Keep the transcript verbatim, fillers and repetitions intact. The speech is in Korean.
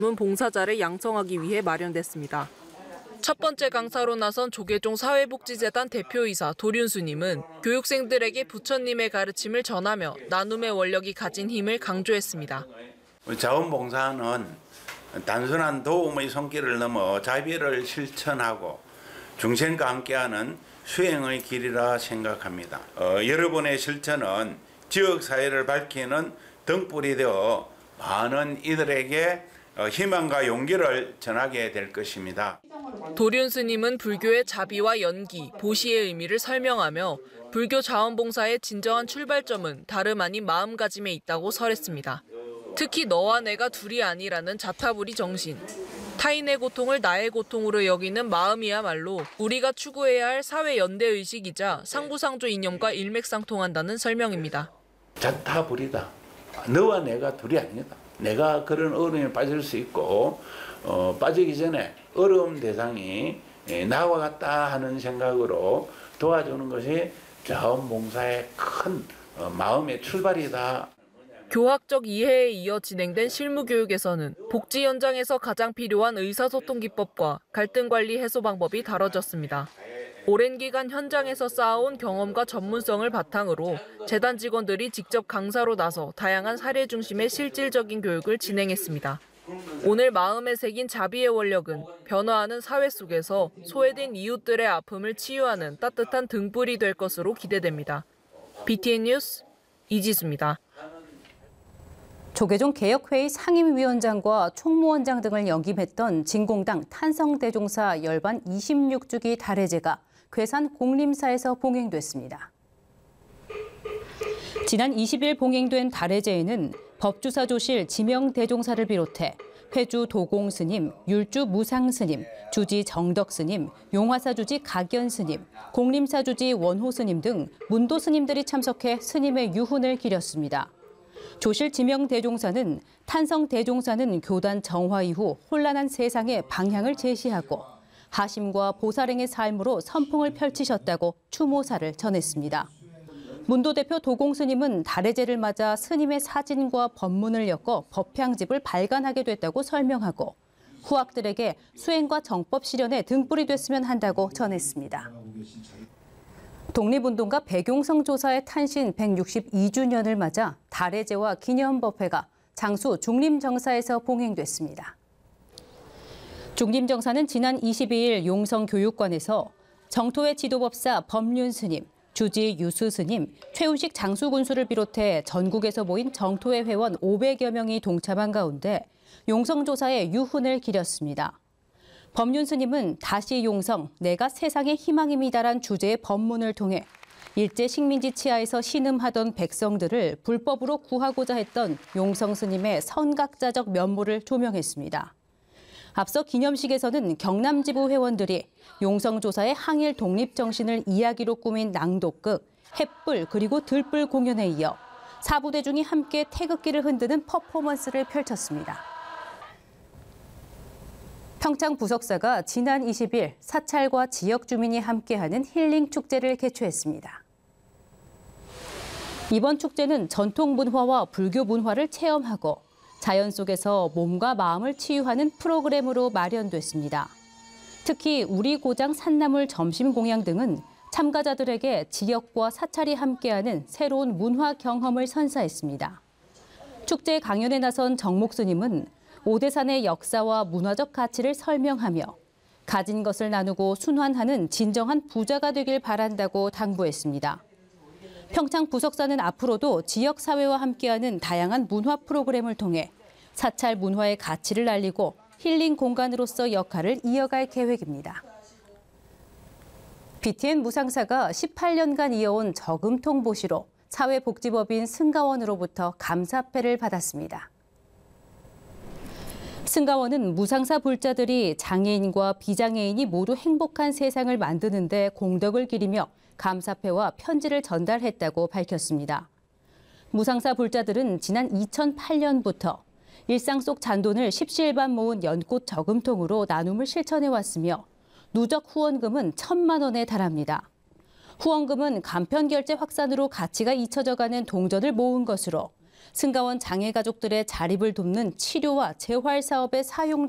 봉사자를 양성하기 위해 마련됐습니다. 첫 번째 강사로 나선 조계종 사회복지재단 대표이사 도륜수님은 교육생들에게 부처님의 가르침을 전하며 나눔의 원력이 가진 힘을 강조했습니다. 자원봉사는 단순한 도움의 손길을 넘어 자비를 실천하고 중생과 함께하는 수행의 길이라 생각합니다. 어, 여러분의 실천은 지역사회를 밝히는 등불이 되어 많은 이들에게 희망과 용기를 전하게 될 것입니다. 도륜 스님은 불교의 자비와 연기, 보시의 의미를 설명하며 불교 자원봉사의 진정한 출발점은 다름 아닌 마음가짐에 있다고 설했습니다. 특히 너와 내가 둘이 아니라는 자타불이 정신, 타인의 고통을 나의 고통으로 여기는 마음이야말로 우리가 추구해야 할 사회 연대의식이자 상부상조 이념과 일맥상통한다는 설명입니다. 자타불이다. 너와 내가 둘이 아니다. 내가 그런 어려움에 빠질 수 있고 어, 빠지기 전에 어려움 대상이 나와 같다 하는 생각으로 도와주는 것이 자원봉사의 큰 어, 마음의 출발이다. 교학적 이해에 이어 진행된 실무교육에서는 복지 현장에서 가장 필요한 의사소통 기법과 갈등관리 해소 방법이 다뤄졌습니다. 오랜 기간 현장에서 쌓아온 경험과 전문성을 바탕으로 재단 직원들이 직접 강사로 나서 다양한 사례 중심의 실질적인 교육을 진행했습니다. 오늘 마음에 새긴 자비의 원력은 변화하는 사회 속에서 소외된 이웃들의 아픔을 치유하는 따뜻한 등불이 될 것으로 기대됩니다. 비티엔 뉴스 이지수입니다. 조계종 개혁회의 상임위원장과 총무원장 등을 역임했던 진공당 탄성대종사 열반 이십육 주기 달해제가 괴산 공림사에서 봉행됐습니다. 지난 이십 일 봉행된 달해제에는 법주사조실 지명대종사를 비롯해 회주 도공스님, 율주 무상스님, 주지 정덕스님, 용화사주지 각연스님, 공림사주지 원호스님 등 문도스님들이 참석해 스님의 유훈을 기렸습니다. 조실 지명대종사는 탄성대종사는 교단 정화 이후 혼란한 세상의 방향을 제시하고 하심과 보살행의 삶으로 선풍을 펼치셨다고 추모사를 전했습니다. 문도 대표 도공스님은 달해제를 맞아 스님의 사진과 법문을 엮어 법향집을 발간하게 됐다고 설명하고 후학들에게 수행과 정법 실현에 등불이 됐으면 한다고 전했습니다. 독립운동가 백용성 조사의 탄신 백육십이 주년을 맞아 달해제와 기념법회가 장수 중림정사에서 봉행됐습니다. 중림정사는 지난 이십이 일 용성교육관에서 정토회 지도법사 법륜 스님, 주지 유수 스님, 최우식 장수군수를 비롯해 전국에서 모인 정토회 회원 오백여 명이 동참한 가운데 용성조사의 유훈을 기렸습니다. 법륜 스님은 다시 용성, 내가 세상의 희망입니다란 주제의 법문을 통해 일제 식민지 치하에서 신음하던 백성들을 불법으로 구하고자 했던 용성 스님의 선각자적 면모를 조명했습니다. 앞서 기념식에서는 경남지부 회원들이 용성조사의 항일 독립정신을 이야기로 꾸민 낭독극, 햇불 그리고 들불 공연에 이어 사부대중이 함께 태극기를 흔드는 퍼포먼스를 펼쳤습니다. 평창 부석사가 지난 이십 일 사찰과 지역 주민이 함께하는 힐링 축제를 개최했습니다. 이번 축제는 전통 문화와 불교 문화를 체험하고 자연 속에서 몸과 마음을 치유하는 프로그램으로 마련됐습니다. 특히 우리 고장 산나물 점심 공양 등은 참가자들에게 지역과 사찰이 함께하는 새로운 문화 경험을 선사했습니다. 축제 강연에 나선 정목 스님은 오대산의 역사와 문화적 가치를 설명하며 가진 것을 나누고 순환하는 진정한 부자가 되길 바란다고 당부했습니다. 평창 부석사는 앞으로도 지역사회와 함께하는 다양한 문화 프로그램을 통해 사찰 문화의 가치를 알리고 힐링 공간으로서 역할을 이어갈 계획입니다. 비티엔 무상사가 십팔 년간 이어온 저금통 보시로 사회복지법인 승가원으로부터 감사패를 받았습니다. 승가원은 무상사 불자들이 장애인과 비장애인이 모두 행복한 세상을 만드는 데 공덕을 기리며 감사패와 편지를 전달했다고 밝혔습니다. 무상사 불자들은 지난 이천팔 년부터 일상 속 잔돈을 십시일반 모은 연꽃 저금통으로 나눔을 실천해왔으며 누적 후원금은 천만 원에 달합니다. 후원금은 간편결제 확산으로 가치가 잊혀져가는 동전을 모은 것으로 승가원 장애 가족들의 자립을 돕는 치료와 재활 사업에 사용